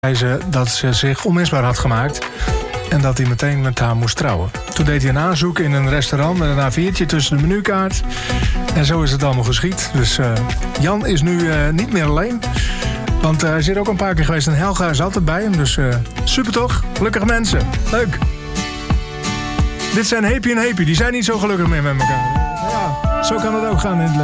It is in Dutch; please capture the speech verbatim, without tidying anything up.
zei ze dat ze zich onmisbaar had gemaakt en dat hij meteen met haar moest trouwen. Toen deed hij een aanzoek in een restaurant met een A viertje tussen de menukaart. En zo is het allemaal geschied. Dus uh, Jan is nu uh, niet meer alleen. Want uh, hij is hier ook een paar keer geweest en Helga is altijd bij hem. Dus uh, super toch? Gelukkige mensen. Leuk. Dit zijn Heepie en Heepie. Die zijn niet zo gelukkig meer met elkaar. Ja, zo kan het ook gaan in het leven.